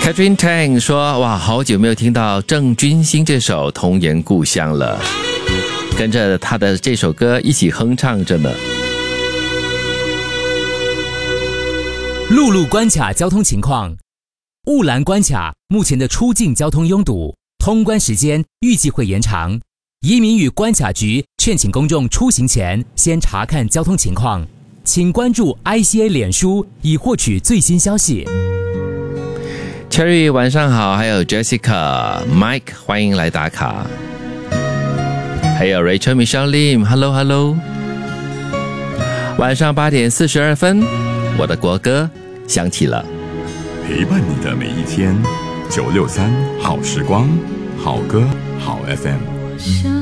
Catherine Tang 说：“哇，好久没有听到郑君兴这首《童言故乡》了，跟着他的这首歌一起哼唱着呢。” 陆路关卡交通情况：雾兰关卡目前的出境交通拥堵，通关时间预计会延长。移民与关卡局劝请公众出行前先查看交通情况，请关注 ICA 脸书以获取最新消息。 Cherry 晚上好，还有 Jessica、Mike 欢迎来打卡，还有 Rachel Michelle Lim Hello Hello。 晚上8点42分，我的国歌响起了， 陪伴你的每一天，963好时光，好歌好 FM。